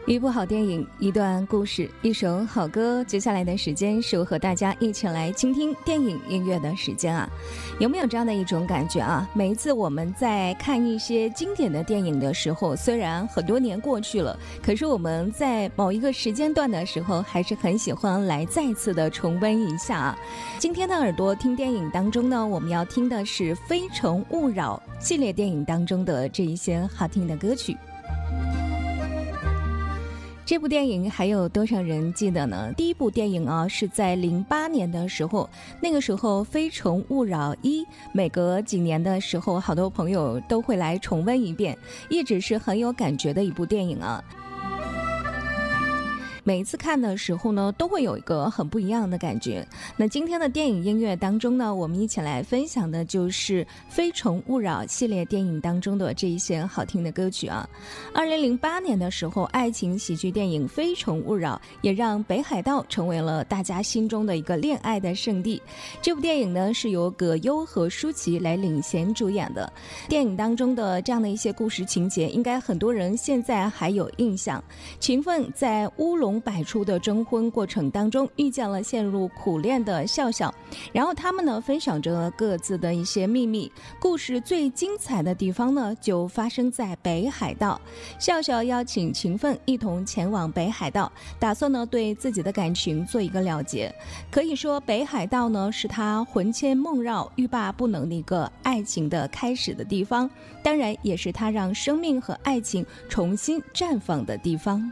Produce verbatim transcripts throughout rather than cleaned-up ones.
一部好电影，一段故事，一首好歌。接下来的时间是我和大家一起来倾听电影音乐的时间啊！有没有这样的一种感觉啊？每一次我们在看一些经典的电影的时候，虽然很多年过去了，可是我们在某一个时间段的时候，还是很喜欢来再次的重温一下啊！今天的耳朵听电影当中呢，我们要听的是《非诚勿扰》系列电影当中的这一些好听的歌曲。这部电影还有多少人记得呢？第一部电影啊，是在零八年的时候，那个时候《非诚勿扰一》每隔几年的时候，好多朋友都会来重温一遍，一直是很有感觉的一部电影啊。每一次看的时候呢，都会有一个很不一样的感觉。那今天的电影音乐当中呢，我们一起来分享的就是《非诚勿扰》系列电影当中的这一些好听的歌曲啊。二零零八年的时候，爱情喜剧电影《非诚勿扰》也让北海道成为了大家心中的一个恋爱的圣地。这部电影呢，是由葛优和舒淇来领衔主演的。电影当中的这样的一些故事情节，应该很多人现在还有印象。秦奋在乌龙百出的征婚过程当中遇见了陷入苦恋的笑笑，然后他们呢分享着各自的一些秘密。故事最精彩的地方呢就发生在北海道。笑笑邀请秦奋一同前往北海道，打算呢对自己的感情做一个了结。可以说北海道呢是他魂牵梦绕欲罢不能的一个爱情的开始的地方，当然也是他让生命和爱情重新绽放的地方。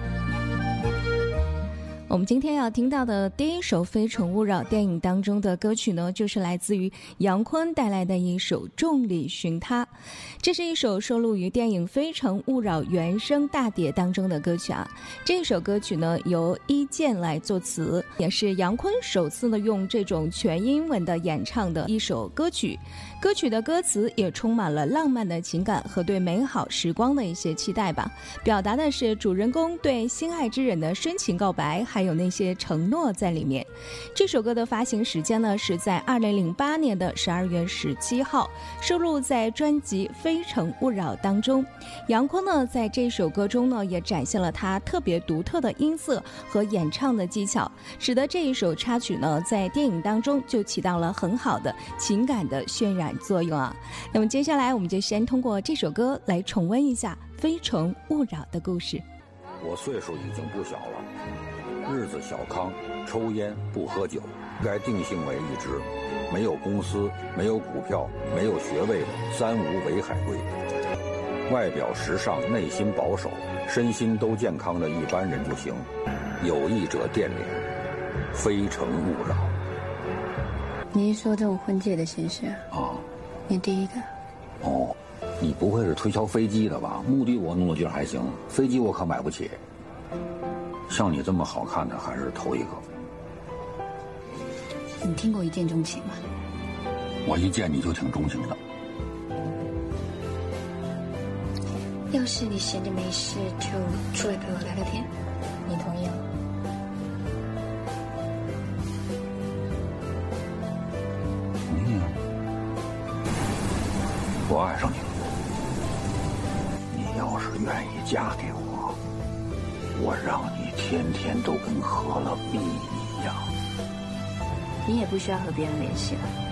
我们今天要听到的第一首《非诚勿扰》电影当中的歌曲呢，就是来自于杨坤带来的一首《众里寻他》。这是一首收录于电影《非诚勿扰》原声大碟当中的歌曲啊。这首歌曲呢，由伊健来作词，也是杨坤首次呢用这种全英文的演唱的一首歌曲。歌曲的歌词也充满了浪漫的情感和对美好时光的一些期待吧，表达的是主人公对心爱之人的深情告白，还有那些承诺在里面。这首歌的发行时间呢是在二零零八年的十二月十七号，收录在专辑《非诚勿扰》当中。杨坤呢在这首歌中呢也展现了他特别独特的音色和演唱的技巧，使得这一首插曲呢在电影当中就起到了很好的情感的渲染作用啊。那么接下来我们就先通过这首歌来重温一下《非诚勿扰》的故事。 我岁数已经不小了，日子小康，抽烟不喝酒，该定性为一只没有公司、没有股票、没有学位的三无伪海归。外表时尚，内心保守，身心都健康的一般人就行。有意者电联，非诚勿扰。 你一说这种婚介的形式啊， 你第一个。 哦，你不会是推销飞机的吧？目的我弄的觉得还行，飞机我可买不起。像你这么好看的还是头一个。 你听过一见钟情吗？ 我一见你就挺钟情的。 要是你闲着没事就出来陪我聊聊天，你同意吗？ 同意啊。我爱上你了。你要是愿意嫁给我，我让你天天都跟合了蜜一样。 你也不需要和别人联系了。